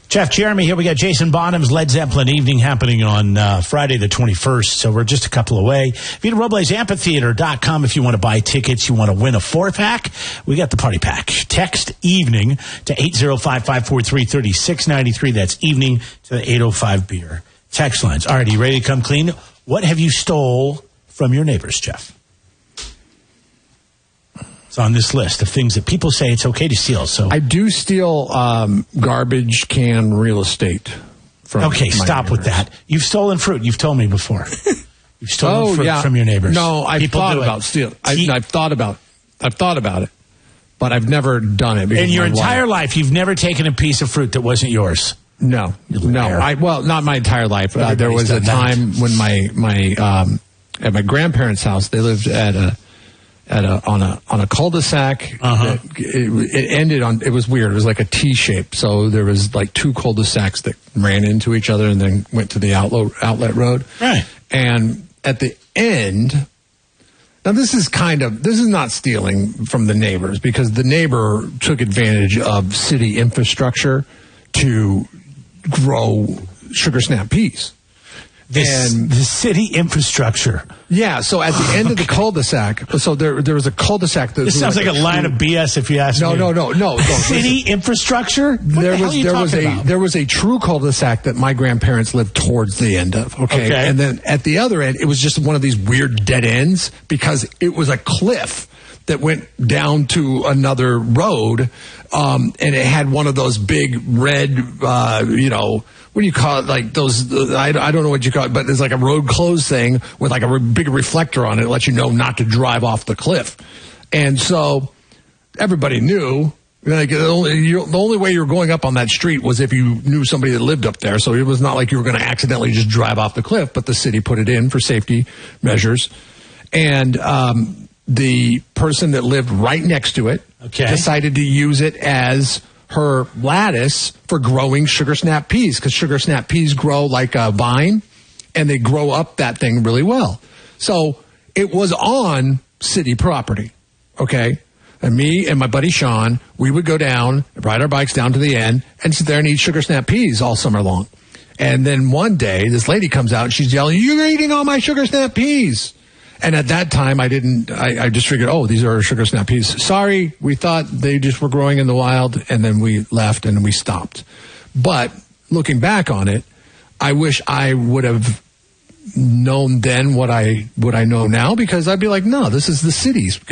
Jeff, Jeremy here. We got Jason Bonham's Led Zeppelin evening happening on Friday the 21st, so we're just a couple away. Vita Robles Amphitheater.com if you want to buy tickets, you want to win a 4-pack. We got the party pack. Text evening to 805-543-3693. That's evening to the 805 beer text lines. All right, are you ready to come clean? What have you stole from your neighbors, Jeff? It's on this list of things that people say it's okay to steal. So I do steal garbage can real estate from Okay, stop neighbors. with that. You've stolen fruit. You've told me before. You've stolen fruit from your neighbors. No, I've thought about stealing. I've thought about it, but I've never done it. In your entire life, you've never taken a piece of fruit that wasn't yours? No. Well, not my entire life. There was a time when my at my grandparents' house, they lived on a cul-de-sac. That it ended on. It was weird. It was like a T shape. So there was like two cul-de-sacs that ran into each other and then went to the outlet road. Right. And at the end, now this is not stealing from the neighbors, because the neighbor took advantage of city infrastructure to grow sugar snap peas. The city infrastructure. Yeah, so at the end of the cul-de-sac, so there was a cul-de-sac. That this sounds like a line of BS if you ask me. No. City infrastructure? There was a true cul-de-sac that my grandparents lived towards the end of. Okay. And then at the other end, it was just one of these weird dead ends because it was a cliff that went down to another road, and it had one of those big red, what do you call it? Like those, I don't know what you call it, but there's like a road closed thing with like a big reflector on it that lets you know not to drive off the cliff. And so everybody knew, like the only way you were going up on that street was if you knew somebody that lived up there. So it was not like you were going to accidentally just drive off the cliff, but the city put it in for safety measures. And the person that lived right next to it decided to use it as her lattice for growing sugar snap peas, because sugar snap peas grow like a vine and they grow up that thing really well. So it was on city property. Okay. And me and my buddy Sean, we would go down, ride our bikes down to the end and sit there and eat sugar snap peas all summer long. And then one day this lady comes out and she's yelling, "You're eating all my sugar snap peas." And at that time, I just figured, these are sugar snap peas. Sorry, we thought they just were growing in the wild, and then we left and we stopped. But looking back on it, I wish I would have known then what I know now, because I'd be like, no, this is the city's.